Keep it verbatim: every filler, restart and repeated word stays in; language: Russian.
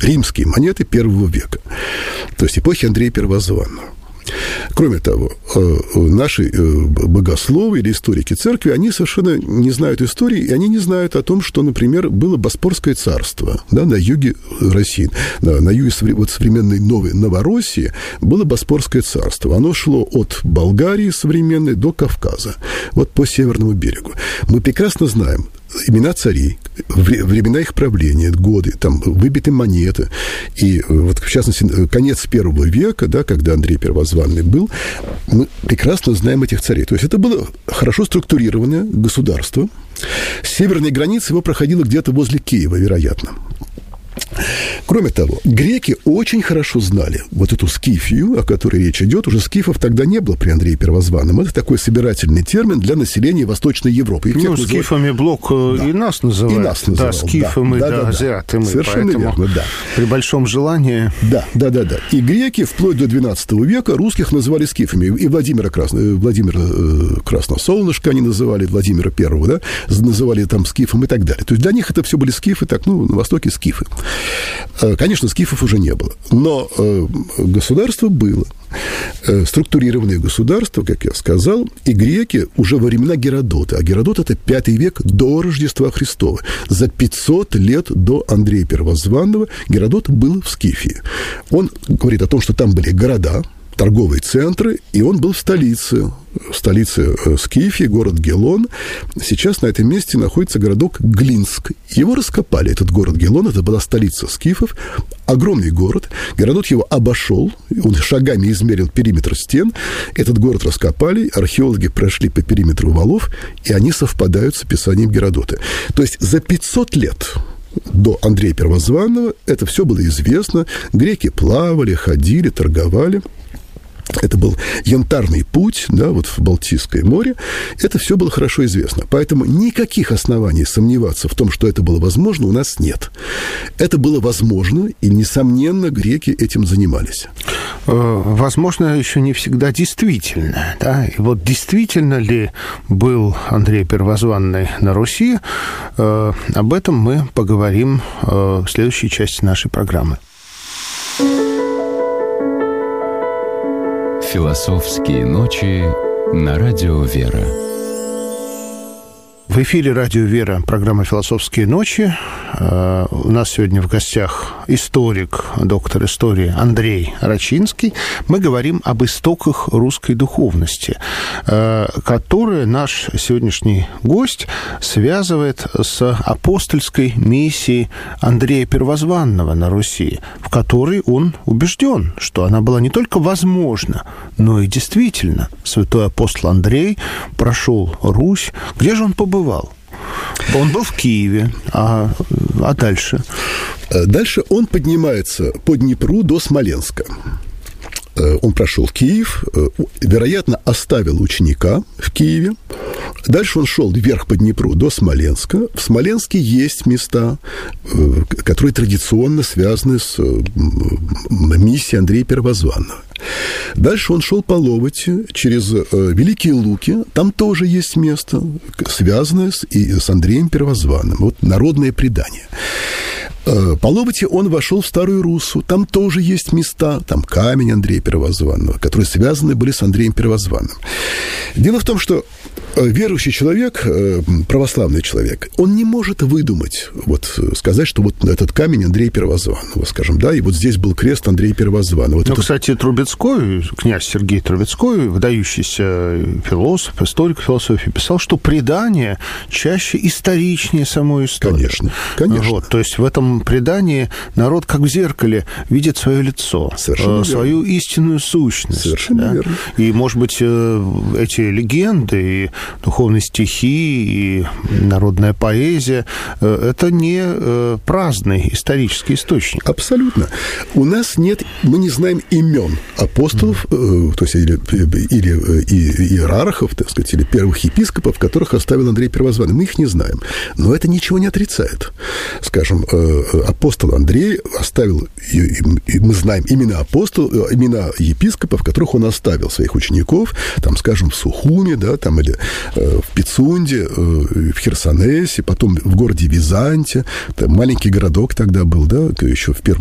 римские монеты первого века, то есть эпохи Андрея Первозванного. Кроме того, наши богословы или историки церкви, они совершенно не знают истории, и они не знают о том, что, например, было Боспорское царство, да, на юге России, на, на юге вот современной Новой Новороссии было Боспорское царство. Оно шло от Болгарии современной до Кавказа, вот по северному берегу. Мы прекрасно знаем имена царей, времена их правления, годы, там выбиты монеты. И вот, в частности, конец первого века, да, когда Андрей Первозванный был, мы прекрасно знаем этих царей. То есть это было хорошо структурированное государство. Северная граница его проходила где-то возле Киева, вероятно. Кроме того, греки очень хорошо знали вот эту скифию, о которой речь идет. Уже скифов тогда не было при Андрее Первозванном. Это такой собирательный термин для населения Восточной Европы. И ну, скифами называют... Блок да. и нас называют. И нас называл, да, скифы да. мы, да, да, да, азиаты мы. Совершенно верно, да. При большом желании... Да, да, да, да. И греки вплоть до двенадцатого века русских называли скифами. И Владимира, Красно... Владимира Красносолнышко они называли, Владимира Первого, да, называли там скифом и так далее. То есть для них это все были скифы, так, ну, на Востоке скифы. Конечно, скифов уже не было, но государство было, структурированное государство, как я сказал, и греки уже во времена Геродота, а Геродот – это пятый век до Рождества Христова, за пятьсот лет до Андрея Первозванного Геродот был в Скифии. Он говорит о том, что там были города, торговые центры, и он был в столице, в столице Скифии, город Гелон. Сейчас на этом месте находится городок Глинск. Его раскопали, этот город Гелон, это была столица скифов, огромный город. Геродот его обошел, он шагами измерил периметр стен. Этот город раскопали, археологи прошли по периметру валов, и они совпадают с описанием Геродота. То есть за пятьсот лет до Андрея Первозванного это все было известно. Греки плавали, ходили, торговали. Это был янтарный путь, да, вот в Балтийское море. Это все было хорошо известно. Поэтому никаких оснований сомневаться в том, что это было возможно, у нас нет. Это было возможно, и, несомненно, греки этим занимались. Возможно, еще не всегда действительно. Да? И вот действительно ли был Андрей Первозванный на Руси, об этом мы поговорим в следующей части нашей программы. Философские ночи на радио «Вера». В эфире радио «Вера», программа «Философские ночи». У нас сегодня в гостях историк, доктор истории Андрей Рачинский. Мы говорим об истоках русской духовности, которые наш сегодняшний гость связывает с апостольской миссией Андрея Первозванного на Руси, в которой он убежден, что она была не только возможна, но и действительно. Святой апостол Андрей прошел Русь. Где же он побывал? Он был в Киеве, а, а дальше? Дальше он поднимается по Днепру до Смоленска. Он прошел Киев, вероятно, оставил ученика в Киеве. Дальше он шел вверх по Днепру до Смоленска. В Смоленске есть места, которые традиционно связаны с миссией Андрея Первозванного. Дальше он шел по Ловоти через Великие Луки. Там тоже есть место, связанное с, и с Андреем Первозванным. Вот народное предание. По Ловоти он вошел в Старую Руссу. Там тоже есть места, там камень Андрея Первозванного, которые связаны были с Андреем Первозванным. Дело в том, что верующий человек, православный человек, он не может выдумать, вот сказать, что вот этот камень Андрея Первозванного, скажем, да, и вот здесь был крест Андрея Первозванного. Вот ну, это... кстати, Трубецкой, князь Сергей Трубецкой, выдающийся философ, историк философии, писал, что предание чаще историчнее самой истории. Конечно, конечно. Вот, то есть в этом предании народ, как в зеркале, видит свое лицо, совершенно свою верно. Истинную сущность. Совершенно да? верно. И, может быть, эти легенды и духовные стихи, и народная поэзия – это не праздный исторический источник. Абсолютно. У нас нет, мы не знаем имен апостолов, mm-hmm. то есть или, или иерархов, так сказать, или первых епископов, которых оставил Андрей Первозванный. Мы их не знаем. Но это ничего не отрицает. Скажем, апостол Андрей оставил, и мы знаем имена апостолов, имена епископов, которых он оставил, своих учеников, там, скажем, в Сухуме, да, там, или в Пицунде, в Херсонесе, потом в городе Византе, там маленький городок тогда был, да, еще в первом